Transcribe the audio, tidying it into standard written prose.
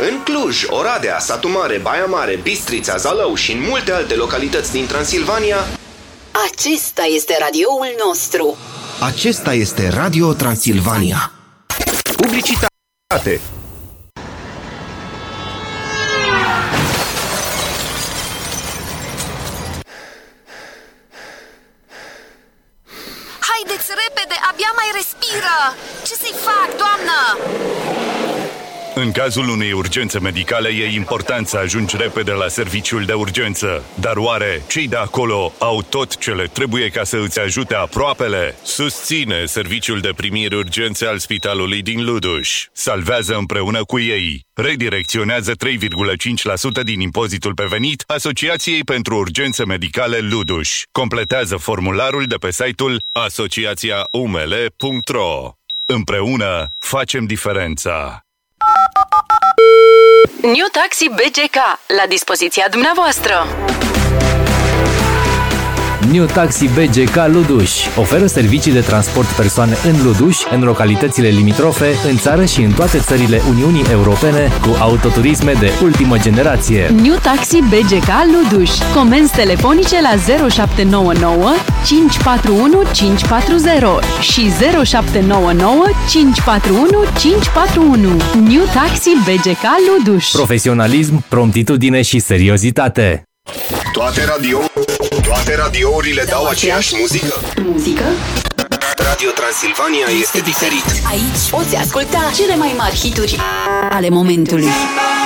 În Cluj, Oradea, Satu Mare, Baia Mare, Bistrița, Zalău și în multe alte localități din Transilvania. Acesta este radioul nostru. Acesta este Radio Transilvania. Publicitate. Haideți repede, abia mai respiră! Ce să-i fac, doamnă? În cazul unei urgențe medicale e important să ajungi repede la serviciul de urgență. Dar oare cei de acolo au tot ce le trebuie ca să îți ajute aproapele? Susține serviciul de primiri urgențe al Spitalului din Luduș. Salvează împreună cu ei. Redirecționează 3,5% din impozitul pe venit Asociației pentru Urgențe Medicale Luduș. Completează formularul de pe site-ul asociațiaumele.ro. Împreună facem diferența. New Taxi BGK, la dispoziția dumneavoastră. New Taxi BGK Luduș oferă servicii de transport persoane în Luduș, în localitățile limitrofe, în țară și în toate țările Uniunii Europene, cu autoturisme de ultimă generație. New Taxi BGK Luduș. Comenzi telefonice la 0799 541 540 și 0799 541 541. New Taxi BGK Luduș. Profesionalism, promptitudine și seriozitate. Toate radiourile dau aceeași muzică? Muzică? Radio Transilvania este diferit. Aici poți asculta cele mai mari hituri ale momentului.